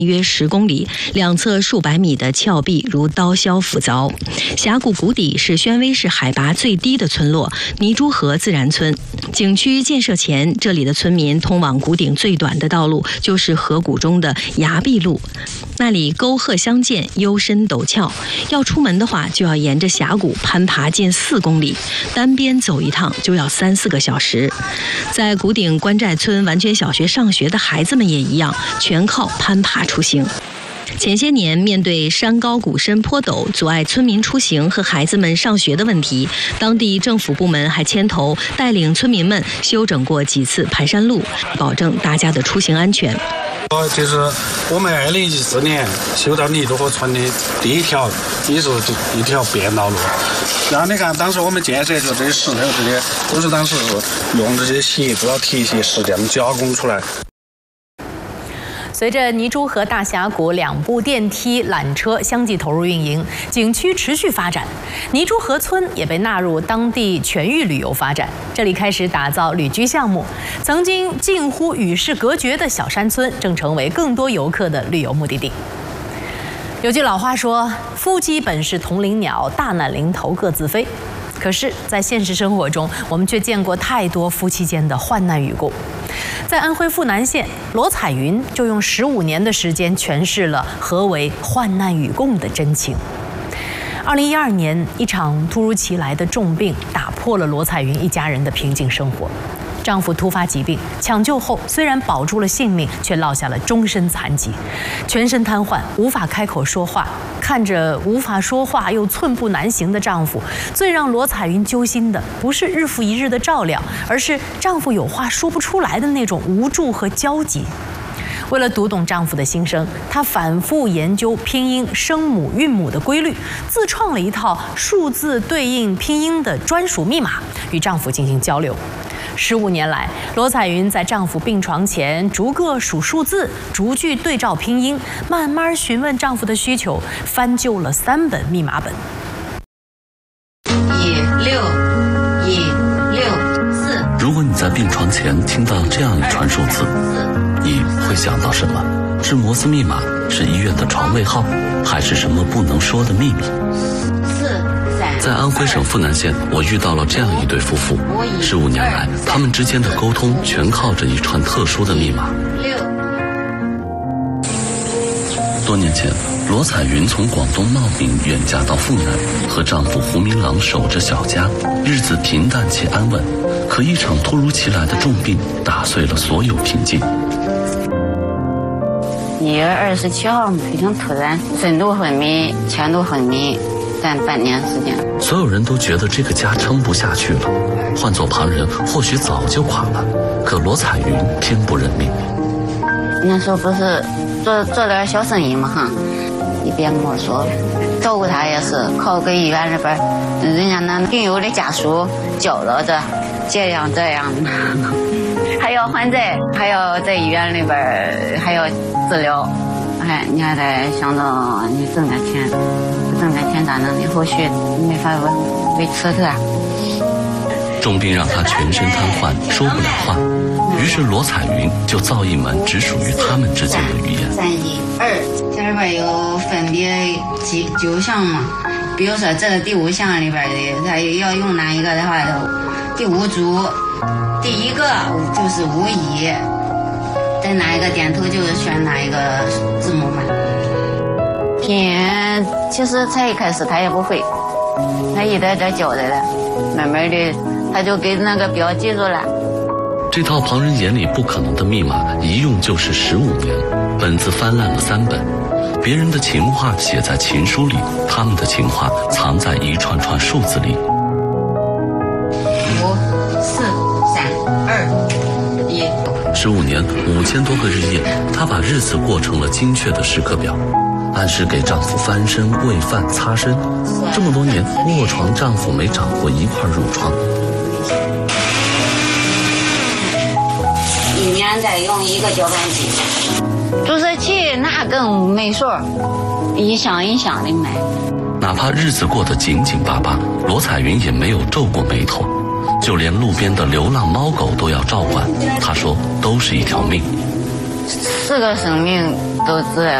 约10公里，两侧数百米的峭壁如刀削斧凿。峡谷谷底是宣威市海拔最低的村落泥珠河自然村。景区建设前，这里的村民通往谷顶最短的道路就是河谷中的崖壁路，那里沟壑相间，幽深陡峭。要出门的话，就要沿着峡谷攀爬近4公里，单边走一趟就要3-4个小时。在谷顶关寨村完全小学上学的孩子们也一样，全靠攀爬出行。前些年，面对山高谷深坡陡，阻碍村民出行和孩子们上学的问题，当地政府部门还牵头带领村民们修整过几次盘山路，保证大家的出行安全。 就是我们2014年修到泥珠河村的第一条便道路。然后你看，当时我们建设就这些石头这些，都是当时用这些协助体系是这样加工出来。 随着泥珠河大峡谷2部电梯缆车相继投入运营，景区持续发展，泥珠河村也被纳入当地全域旅游发展。这里开始打造旅居项目，曾经近乎与世隔绝的小山村，正成为更多游客的旅游目的地。有句老话说：“夫妻本是同林鸟，大难临头各自飞。”可是，在现实生活中，我们却见过太多夫妻间的患难与共。在安徽阜南县，罗彩云就用15年的时间诠释了何为患难与共的真情。2012年，一场突如其来的重病打破了罗彩云一家人的平静生活。丈夫突发疾病，抢救后虽然保住了性命，却落下了终身残疾，全身瘫痪，无法开口说话。看着无法说话又寸步难行的丈夫，最让罗彩云揪心的不是日复一日的照料，而是丈夫有话说不出来的那种无助和焦急。为了读懂丈夫的心声，她反复研究拼音声母韵母的规律，自创了一套数字对应拼音的专属密码，与丈夫进行交流。15年来，罗彩云在丈夫病床前逐个数数字，逐句对照拼音，慢慢询问丈夫的需求，翻旧了3本密码本。 16164。如果你在病床前听到这样一串数字，你会想到什么？是摩斯密码？是医院的床位号？还是什么不能说的秘密？在安徽省阜南县，我遇到了这样一对夫妇。15年来，他们之间的沟通全靠着一串特殊的密码。多年前，罗彩云从广东茂名远嫁到阜南，和丈夫胡明郎守着小家，日子平淡且安稳。可一场突如其来的重病打碎了所有平静。 1月27号非常突然，深度昏迷、浅度昏迷，占半年时间。 所有人都觉得这个家撑不下去了，换做旁人或许早就垮了，可罗彩云偏不认命。 那时候不是做点小生意嘛哈，一边摸索，照顾他也是靠给医院里边人家那病友的家属教导着，这样，还要还债，还要在医院里边还要治疗，你还得想着你挣点钱，不挣点钱咋能？你后续没法维持它。 重病让他全身瘫痪，说不了话。于是罗彩云就造一门只属于他们之间的语言。 3、1、2，这里边有分别9项嘛。比如说这个第5项里边的，它要用哪一个的话，第5组，第1个就是51，在哪一个点头就选哪一个字母嘛。拼音其实才一开始他也不会，他一点点教的了，慢慢的他就给那个表记住了。 这套旁人眼里不可能的密码，一用就是15年，本子翻烂了3本。别人的情话写在情书里，他们的情话藏在一串串数字里。 5、4、3、2、1。 15年5000多个日夜，她把日子过成了精确的时刻表，按时给丈夫翻身、喂饭、擦身。这么多年，卧床丈夫没长过一块褥疮。 1年再用1个搅拌机，注射器那更没数，一箱一箱的买。 哪怕日子过得紧紧巴巴，罗彩云也没有皱过眉头，就连路边的流浪猫狗都要照管。她说，都是一条命。 4个生命都是